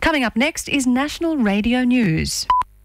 Coming up next is National Radio News.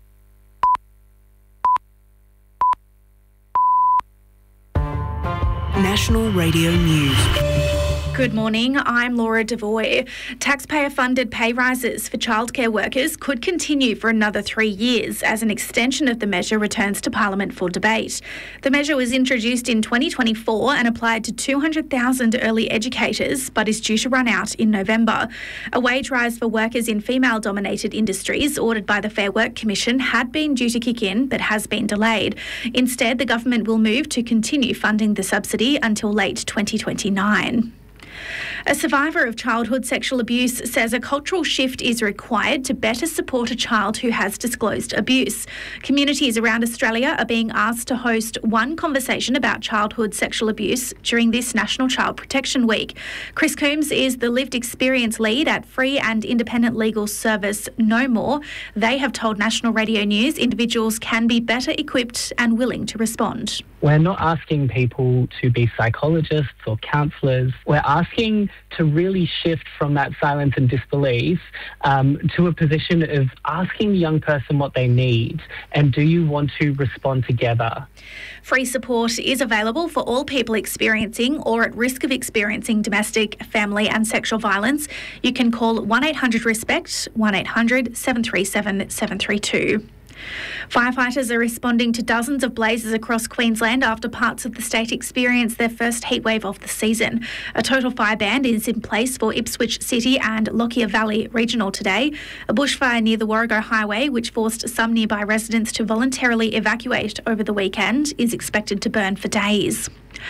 National Radio News. Good morning, I'm Laura Devoy. Taxpayer-funded pay rises for childcare workers could continue for another 3 years as an extension of the measure returns to Parliament for debate. The measure was introduced in 2024 and applied to 200,000 early educators, but is due to run out in November. A wage rise for workers in female-dominated industries, ordered by the Fair Work Commission, had been due to kick in but has been delayed. Instead, the government will move to continue funding the subsidy until late 2029. A survivor of childhood sexual abuse says a cultural shift is required to better support a child who has disclosed abuse. Communities around Australia are being asked to host one conversation about childhood sexual abuse during this National Child Protection Week. Chris Coombs is the lived experience lead at free and independent legal service No More. They have told National Radio News individuals can be better equipped and willing to respond. We're not asking people to be psychologists or counsellors. We're asking to really shift from that silence and disbelief to a position of asking the young person what they need and do you want to respond together. Free support is available for all people experiencing or at risk of experiencing domestic, family and sexual violence. You can call 1-800-RESPECT, 1-800-737-732. Firefighters are responding to dozens of blazes across Queensland after parts of the state experienced their first heatwave of the season. A total fire ban is in place for Ipswich City and Lockyer Valley Regional today. A bushfire near the Warrego Highway, which forced some nearby residents to voluntarily evacuate over the weekend, is expected to burn for days.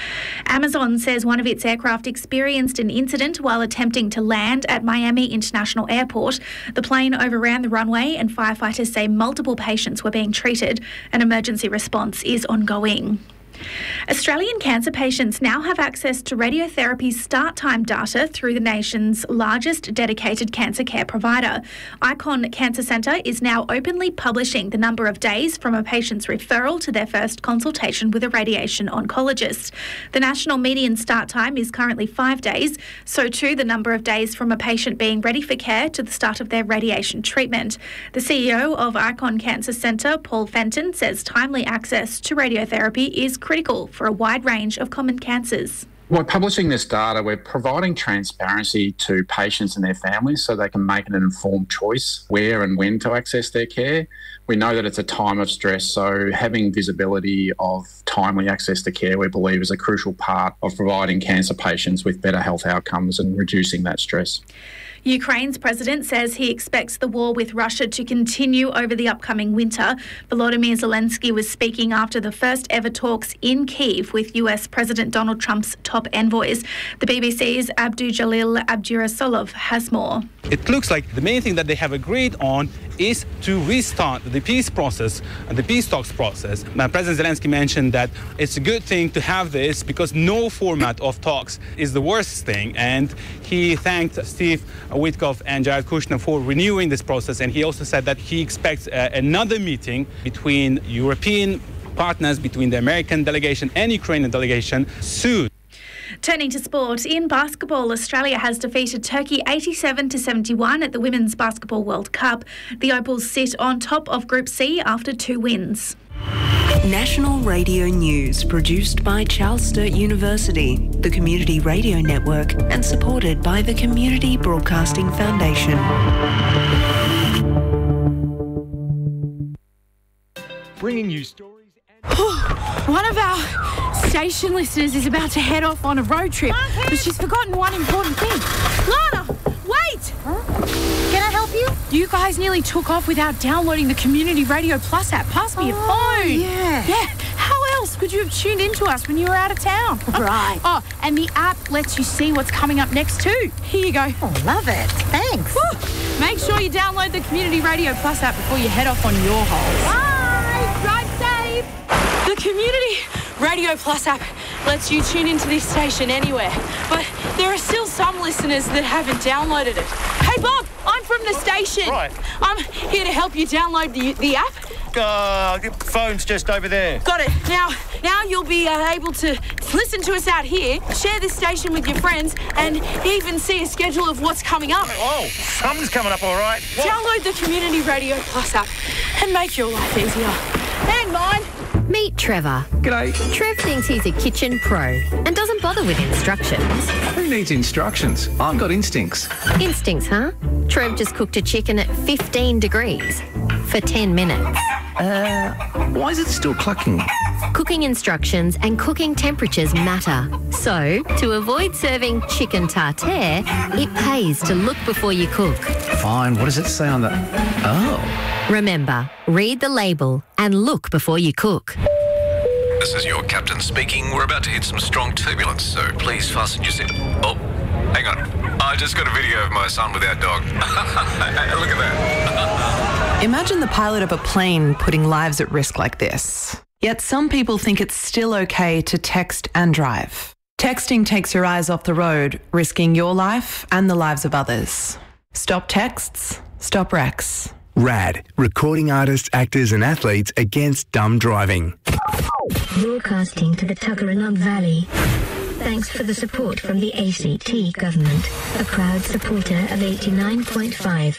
Amazon says one of its aircraft experienced an incident while attempting to land at Miami International Airport. The plane overran the runway and firefighters say multiple patients were being treated. An emergency response is ongoing. Australian cancer patients now have access to radiotherapy's start time data through the nation's largest dedicated cancer care provider. Icon Cancer Centre is now openly publishing the number of days from a patient's referral to their first consultation with a radiation oncologist. The national median start time is currently 5 days, so too the number of days from a patient being ready for care to the start of their radiation treatment. The CEO of Icon Cancer Centre, Paul Fenton, says timely access to radiotherapy is critical for a wide range of common cancers. By publishing this data, we're providing transparency to patients and their families so they can make an informed choice where and when to access their care. We know that it's a time of stress, so having visibility of timely access to care, we believe, is a crucial part of providing cancer patients with better health outcomes and reducing that stress. Ukraine's president says he expects the war with Russia to continue over the upcoming winter. Volodymyr Zelensky was speaking after the first ever talks in Kyiv with US President Donald Trump's top envoys. The BBC's Abdujalil Abdurasolov has more. It looks like the main thing that they have agreed on is to restart the peace process, the peace talks process. Now, President Zelensky mentioned that it's a good thing to have this because no format of talks is the worst thing. And he thanked Steve Witkoff and Jared Kushner for renewing this process. And he also said that he expects another meeting between European partners, between the American delegation and Ukrainian delegation soon. Turning to sport, in basketball, Australia has defeated Turkey 87-71 at the Women's Basketball World Cup. The Opals sit on top of Group C after 2 wins. National Radio News, produced by Charles Sturt University, the Community Radio Network, and supported by the Community Broadcasting Foundation. Bringing you stories. One of our station listeners is about to head off on a road trip, but she's forgotten one important thing. Lana, wait! Huh? Can I help you? You guys nearly took off without downloading the Community Radio Plus app. Pass me your phone. Yeah. How else could you have tuned into us when you were out of town? Right. Oh, and the app lets you see what's coming up next too. Here you go. Oh, love it. Thanks. Woo. Make sure you download the Community Radio Plus app before you head off on your holes. Bye. Drive safe. The Community Radio Plus app lets you tune into this station anywhere, but there are still some listeners that haven't downloaded it. Hey Bob, I'm from the station. Right. I'm here to help you download the app. Phone's just over there. Got it. Now you'll be able to listen to us out here, share this station with your friends, and even see a schedule of what's coming up. Oh, something's coming up, all right. What? Download the Community Radio Plus app and make your life easier. And mine. Meet Trevor. G'day. Trev thinks he's a kitchen pro and doesn't bother with instructions. Who needs instructions? I've got instincts. Instincts, huh? Trev just cooked a chicken at 15 degrees for 10 minutes. Why is it still clucking? Cooking instructions and cooking temperatures matter. So, to avoid serving chicken tartare, it pays to look before you cook. Fine, what does it say on the... Oh. Remember, read the label and look before you cook. This is your captain speaking. We're about to hit some strong turbulence, so please fasten your seat. Oh, hang on. I just got a video of my son with our dog. Look at that. Imagine the pilot of a plane putting lives at risk like this. Yet some people think it's still okay to text and drive. Texting takes your eyes off the road, risking your life and the lives of others. Stop texts, stop wrecks. RAD, recording artists, actors and athletes against dumb driving. Broadcasting to the Tuggeranong Valley. Thanks for the support from the ACT government, a proud supporter of 89.5.